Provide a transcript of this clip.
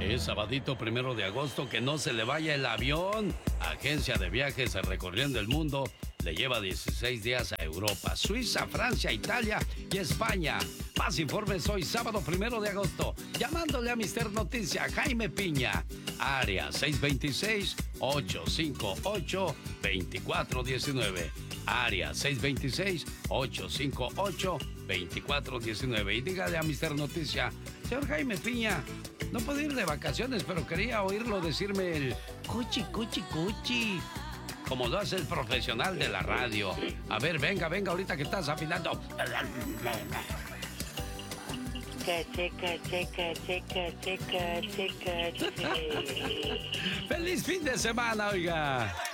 Es sabadito 1 de agosto, que no se le vaya el avión. Agencia de viajes recorriendo el mundo le lleva 16 días a Europa, Suiza, Francia, Italia y España. Más informes hoy, sábado 1 de agosto, llamándole a Mister Noticia, Jaime Piña. Área 626-858-2419. Área 626-858-2419. Y dígale a Mister Noticia, señor Jaime Piña, no puedo ir de vacaciones, pero quería oírlo decirme el cuchi, cuchi, cuchi, como lo hace el profesional de la radio. A ver, venga, ahorita que estás afinando. ¡Feliz fin de semana, oiga!